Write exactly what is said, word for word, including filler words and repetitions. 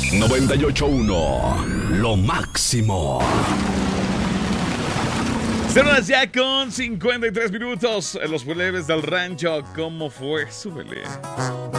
noventa y ocho punto uno, lo máximo. Son las ya con cincuenta y tres minutos en los Buleves del Rancho. ¿Cómo fue? Súbele.